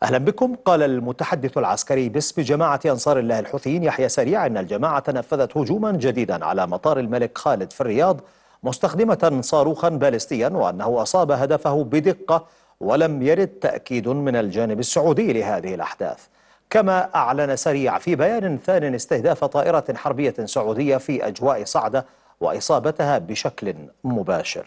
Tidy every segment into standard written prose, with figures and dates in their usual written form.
أهلا بكم. قال المتحدث العسكري باسم جماعة أنصار الله الحوثيين يحيى سريع إن الجماعة نفذت هجوما جديدا على مطار الملك خالد في الرياض مستخدمة صاروخا باليستيا، وأنه أصاب هدفه بدقة، ولم يرد تأكيد من الجانب السعودي لهذه الأحداث. كما أعلن سريع في بيان ثان استهداف طائرة حربية سعودية في أجواء صعدة وإصابتها بشكل مباشر.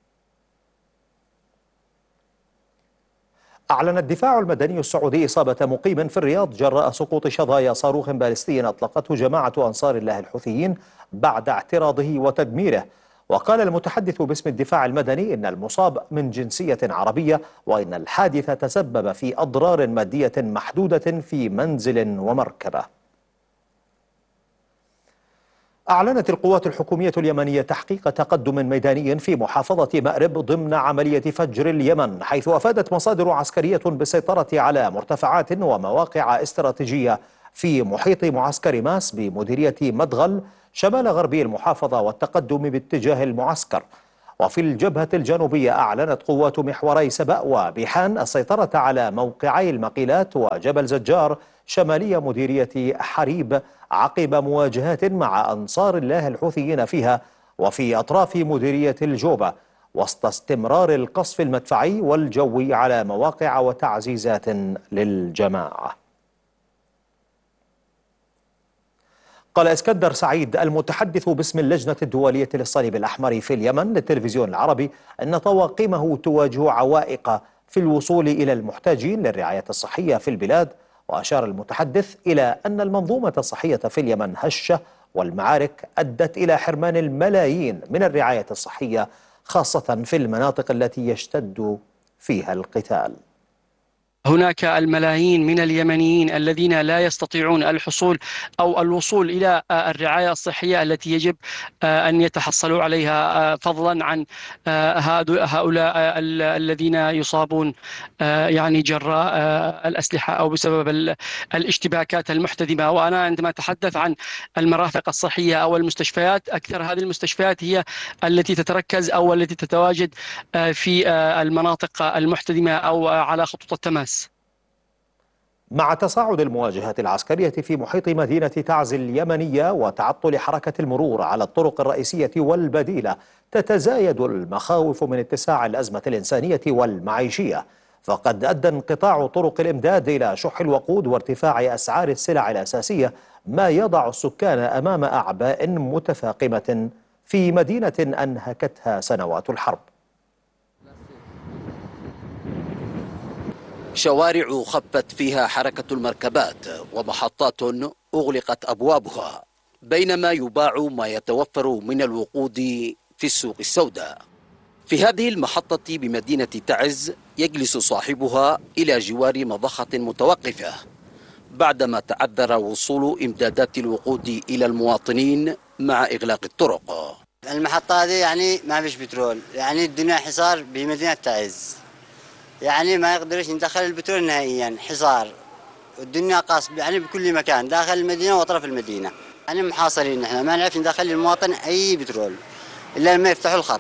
أعلن الدفاع المدني السعودي إصابة مقيم في الرياض جراء سقوط شظايا صاروخ باليستي أطلقته جماعة أنصار الله الحوثيين بعد اعتراضه وتدميره. وقال المتحدث باسم الدفاع المدني إن المصاب من جنسية عربية، وإن الحادث تسبب في أضرار مادية محدودة في منزل ومركبة. أعلنت القوات الحكومية اليمنية تحقيق تقدم ميداني في محافظة مأرب ضمن عملية فجر اليمن، حيث أفادت مصادر عسكرية بالسيطرة على مرتفعات ومواقع استراتيجية في محيط معسكر ماس بمديرية مدغل شمال غربي المحافظة والتقدم باتجاه المعسكر. وفي الجبهة الجنوبية أعلنت قوات محوري سبأ وبيحان السيطرة على موقعي المقيلات وجبل زجار شمالية مديرية حريب عقب مواجهات مع أنصار الله الحوثيين فيها وفي أطراف مديرية الجوبة، وسط استمرار القصف المدفعي والجوي على مواقع وتعزيزات للجماعة. قال اسكندر سعيد المتحدث باسم اللجنة الدولية للصليب الأحمر في اليمن للتلفزيون العربي أن طواقمه تواجه عوائق في الوصول إلى المحتاجين للرعاية الصحية في البلاد. وأشار المتحدث إلى أن المنظومة الصحية في اليمن هشة، والمعارك أدت إلى حرمان الملايين من الرعاية الصحية، خاصة في المناطق التي يشتد فيها القتال. هناك الملايين من اليمنيين الذين لا يستطيعون الحصول أو الوصول إلى الرعاية الصحية التي يجب أن يتحصلوا عليها، فضلا عن هؤلاء الذين يصابون يعني جراء الأسلحة أو بسبب الاشتباكات المحتدمة. وأنا عندما أتحدث عن المرافق الصحية أو المستشفيات، أكثر هذه المستشفيات هي التي تتركز أو التي تتواجد في المناطق المحتدمة أو على خطوط التماس. مع تصاعد المواجهات العسكرية في محيط مدينة تعز اليمنية وتعطل حركة المرور على الطرق الرئيسية والبديلة، تتزايد المخاوف من اتساع الأزمة الإنسانية والمعيشية. فقد أدى انقطاع طرق الإمداد إلى شح الوقود وارتفاع أسعار السلع الأساسية، ما يضع السكان أمام أعباء متفاقمة في مدينة أنهكتها سنوات الحرب. شوارع خفت فيها حركة المركبات ومحطات أغلقت أبوابها، بينما يباع ما يتوفر من الوقود في السوق السوداء. في هذه المحطة بمدينة تعز يجلس صاحبها إلى جوار مضخة متوقفة بعدما تعذر وصول إمدادات الوقود إلى المواطنين مع إغلاق الطرق. المحطة هذه يعني ما فيش بترول، يعني الدنيا حصار بمدينة تعز، يعني ما يقدرش ندخل البترول نهائيا، حصار والدنيا قاصب يعني بكل مكان داخل المدينة وأطراف المدينة، يعني محاصرين. نحن ما نعرف ندخل للمواطن أي بترول إلا لما يفتحوا الخط.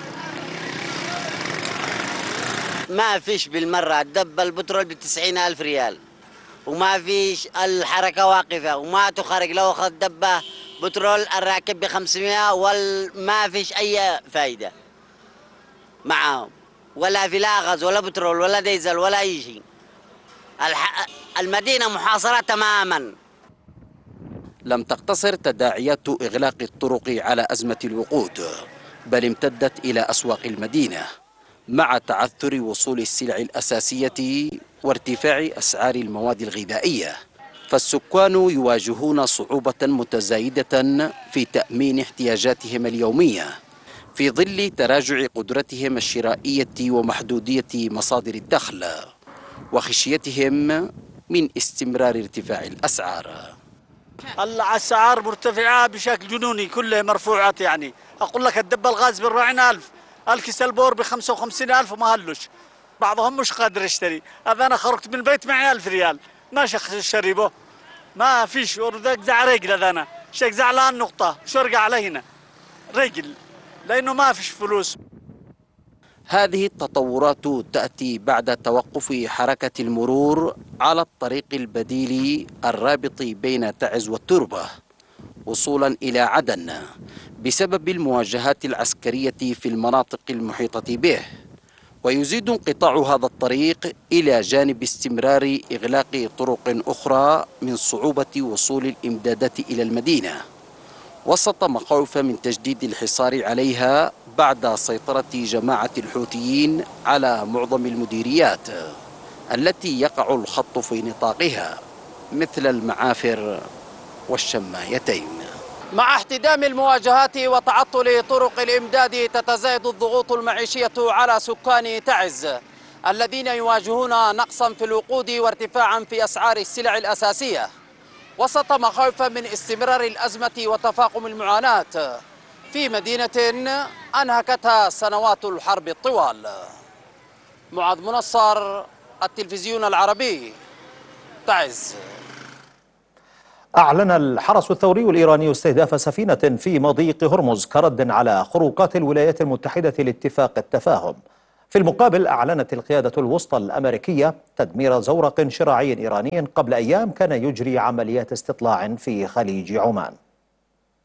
ما فيش بالمرة الدب البترول ب90,000 ريال، وما فيش الحركة واقفة وما تخرج. لو أخذ دبة بترول الراكب ب500 وما فيش أي فايدة معهم، ولا في لا غاز ولا بترول ولا ديزل ولا أي شيء. المدينة محاصرة تماما. لم تقتصر تداعيات إغلاق الطرق على أزمة الوقود، بل امتدت إلى أسواق المدينة مع تعثر وصول السلع الأساسية وارتفاع أسعار المواد الغذائية. فالسكان يواجهون صعوبة متزايدة في تأمين احتياجاتهم اليومية في ظل تراجع قدرتهم الشرائية ومحدودية مصادر الدخل وخشيتهم من استمرار ارتفاع الأسعار. الأسعار مرتفعة بشكل جنوني، كلها مرفوعات. يعني أقول لك الدب الغاز ب40,000، الكيس البور ب55,000 وما هلوش. بعضهم مش قادر يشتري. هذا أنا خرجت من البيت معي 1000 ريال ما شريبه، ما فيش. وردك زع رجل، هذا أنا شيك زعلان نقطة شو أرجع علينا رجل، لأنه ما فيش فلوس. هذه التطورات تأتي بعد توقف حركة المرور على الطريق البديل الرابط بين تعز والتربة وصولا إلى عدن بسبب المواجهات العسكرية في المناطق المحيطة به، ويزيد انقطاع هذا الطريق إلى جانب استمرار إغلاق طرق أخرى من صعوبة وصول الإمدادات إلى المدينة، وسط مخاوف من تجديد الحصار عليها بعد سيطرة جماعة الحوثيين على معظم المديريات التي يقع الخط في نطاقها مثل المعافر والشمايتين. مع احتدام المواجهات وتعطل طرق الإمداد تتزايد الضغوط المعيشية على سكان تعز الذين يواجهون نقصا في الوقود وارتفاعا في أسعار السلع الأساسية، وسط مخاوف من استمرار الأزمة وتفاقم المعاناة في مدينة أنهكتها سنوات الحرب الطوال. معاذ منصر، التلفزيون العربي، تعز. أعلن الحرس الثوري الإيراني استهداف سفينة في مضيق هرمز كرد على خروقات الولايات المتحدة لاتفاق التفاهم. في المقابل أعلنت القيادة الوسطى الأمريكية تدمير زورق شراعي إيراني قبل أيام كان يجري عمليات استطلاع في خليج عمان.